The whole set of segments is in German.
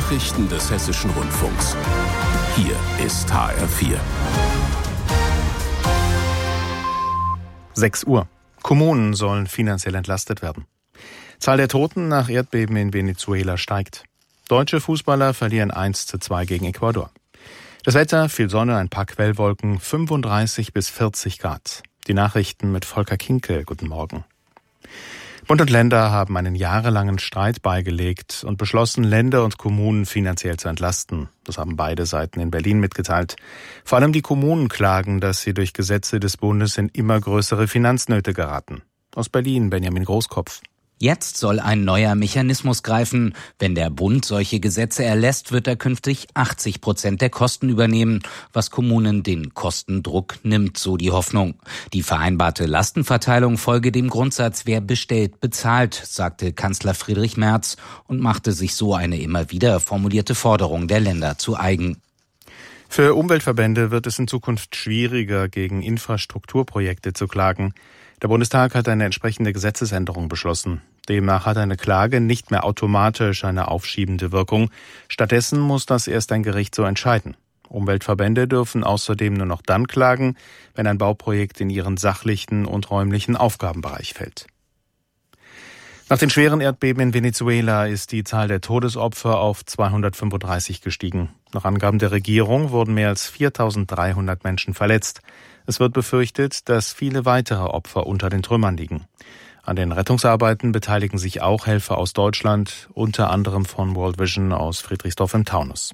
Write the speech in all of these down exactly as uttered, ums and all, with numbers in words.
Nachrichten des Hessischen Rundfunks. Hier ist H R vier. sechs Uhr. Kommunen sollen finanziell entlastet werden. Zahl der Toten nach Erdbeben in Venezuela steigt. Deutsche Fußballer verlieren eins zu zwei gegen Ecuador. Das Wetter, viel Sonne, ein paar Quellwolken, fünfunddreißig bis vierzig Grad. Die Nachrichten mit Volker Kinkel. Guten Morgen. Bund und Länder haben einen jahrelangen Streit beigelegt und beschlossen, Länder und Kommunen finanziell zu entlasten. Das haben beide Seiten in Berlin mitgeteilt. Vor allem die Kommunen klagen, dass sie durch Gesetze des Bundes in immer größere Finanznöte geraten. Aus Berlin, Benjamin Großkopf. Jetzt soll ein neuer Mechanismus greifen. Wenn der Bund solche Gesetze erlässt, wird er künftig achtzig Prozent der Kosten übernehmen, was Kommunen den Kostendruck nimmt, so die Hoffnung. Die vereinbarte Lastenverteilung folge dem Grundsatz, wer bestellt, bezahlt, sagte Kanzler Friedrich Merz und machte sich so eine immer wieder formulierte Forderung der Länder zu eigen. Für Umweltverbände wird es in Zukunft schwieriger, gegen Infrastrukturprojekte zu klagen. Der Bundestag hat eine entsprechende Gesetzesänderung beschlossen. Demnach hat eine Klage nicht mehr automatisch eine aufschiebende Wirkung. Stattdessen muss das erst ein Gericht so entscheiden. Umweltverbände dürfen außerdem nur noch dann klagen, wenn ein Bauprojekt in ihren sachlichen und räumlichen Aufgabenbereich fällt. Nach den schweren Erdbeben in Venezuela ist die Zahl der Todesopfer auf zweihundertfünfunddreißig gestiegen. Nach Angaben der Regierung wurden mehr als viertausenddreihundert Menschen verletzt. Es wird befürchtet, dass viele weitere Opfer unter den Trümmern liegen. An den Rettungsarbeiten beteiligen sich auch Helfer aus Deutschland, unter anderem von World Vision aus Friedrichsdorf im Taunus.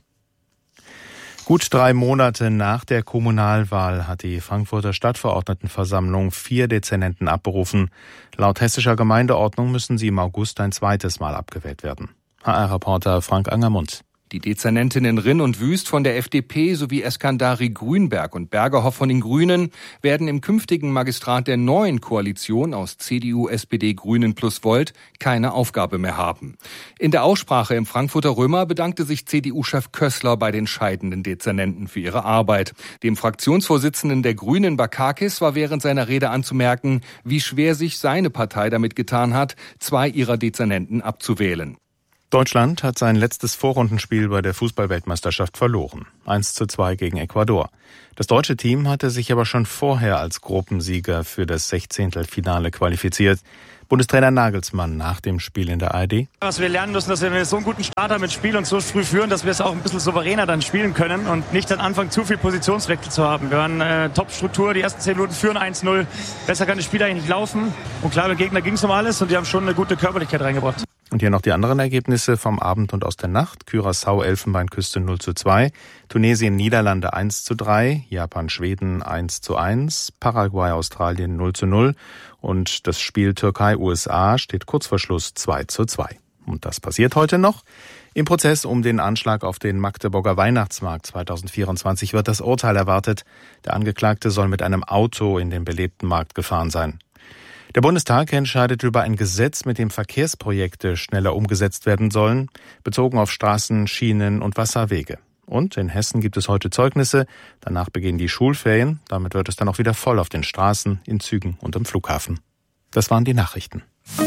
Gut drei Monate nach der Kommunalwahl hat die Frankfurter Stadtverordnetenversammlung vier Dezernenten abberufen. Laut hessischer Gemeindeordnung müssen sie im August ein zweites Mal abgewählt werden. H R-Reporter Frank Angermund. Die Dezernentinnen Rinn und Wüst von der F D P sowie Eskandari Grünberg und Bergerhoff von den Grünen werden im künftigen Magistrat der neuen Koalition aus C D U, S P D, Grünen plus Volt keine Aufgabe mehr haben. In der Aussprache im Frankfurter Römer bedankte sich C D U-Chef Kössler bei den scheidenden Dezernenten für ihre Arbeit. Dem Fraktionsvorsitzenden der Grünen Bakakis war während seiner Rede anzumerken, wie schwer sich seine Partei damit getan hat, zwei ihrer Dezernenten abzuwählen. Deutschland hat sein letztes Vorrundenspiel bei der Fußball-Weltmeisterschaft verloren. eins zu zwei gegen Ecuador. Das deutsche Team hatte sich aber schon vorher als Gruppensieger für das Sechzehntelfinale qualifiziert. Bundestrainer Nagelsmann nach dem Spiel in der A R D. Was wir lernen müssen, dass wir so einen guten Start haben mit Spiel und so früh führen, dass wir es auch ein bisschen souveräner dann spielen können und nicht am Anfang zu viel Positionswechsel zu haben. Wir haben äh, Top-Struktur, die ersten zehn Minuten führen eins null. Besser kann das Spiel eigentlich nicht laufen. Und klar, beim Gegner ging es um alles und die haben schon eine gute Körperlichkeit reingebracht. Und hier noch die anderen Ergebnisse vom Abend und aus der Nacht. Curaçao, Elfenbeinküste null zu zwei, Tunesien, Niederlande eins zu drei, Japan, Schweden eins zu eins, Paraguay, Australien null zu null und das Spiel Türkei, U S A steht kurz vor Schluss zwei zu zwei. Und das passiert heute noch. Im Prozess um den Anschlag auf den Magdeburger Weihnachtsmarkt zweitausendvierundzwanzig wird das Urteil erwartet. Der Angeklagte soll mit einem Auto in den belebten Markt gefahren sein. Der Bundestag entscheidet über ein Gesetz, mit dem Verkehrsprojekte schneller umgesetzt werden sollen, bezogen auf Straßen, Schienen und Wasserwege. Und in Hessen gibt es heute Zeugnisse, danach beginnen die Schulferien, damit wird es dann auch wieder voll auf den Straßen, in Zügen und am Flughafen. Das waren die Nachrichten.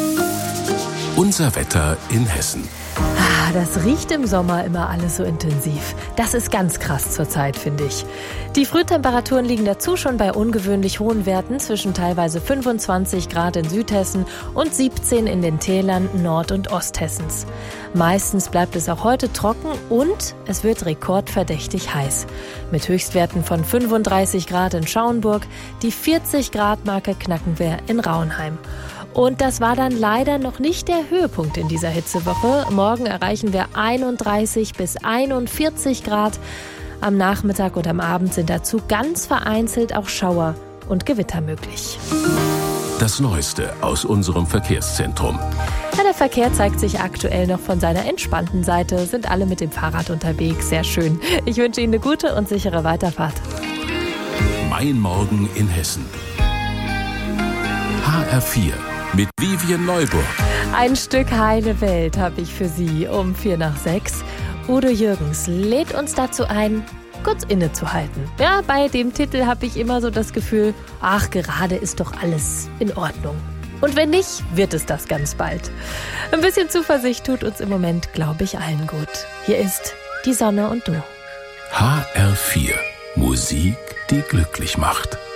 Unser Wetter in Hessen. Ah, das riecht im Sommer immer alles so intensiv. Das ist ganz krass zurzeit, finde ich. Die Frühtemperaturen liegen dazu schon bei ungewöhnlich hohen Werten zwischen teilweise fünfundzwanzig Grad in Südhessen und siebzehn in den Tälern Nord- und Osthessens. Meistens bleibt es auch heute trocken und es wird rekordverdächtig heiß. Mit Höchstwerten von fünfunddreißig Grad in Schauenburg, die vierzig Grad Marke knacken wir in Rauenheim. Und das war dann leider noch nicht der Höhepunkt in dieser Hitzewoche. Morgen erreichen wir einunddreißig bis einundvierzig Grad. Am Nachmittag und am Abend sind dazu ganz vereinzelt auch Schauer und Gewitter möglich. Das Neueste aus unserem Verkehrszentrum. Ja, der Verkehr zeigt sich aktuell noch von seiner entspannten Seite. Sind alle mit dem Fahrrad unterwegs. Sehr schön. Ich wünsche Ihnen eine gute und sichere Weiterfahrt. Mein Morgen in Hessen. H R vier. Mit Vivian Neuburg. Ein Stück heile Welt habe ich für Sie um vier nach sechs. Udo Jürgens lädt uns dazu ein, kurz innezuhalten. Ja, bei dem Titel habe ich immer so das Gefühl, ach, gerade ist doch alles in Ordnung. Und wenn nicht, wird es das ganz bald. Ein bisschen Zuversicht tut uns im Moment, glaube ich, allen gut. Hier ist die Sonne und du. H R vier. Musik, die glücklich macht.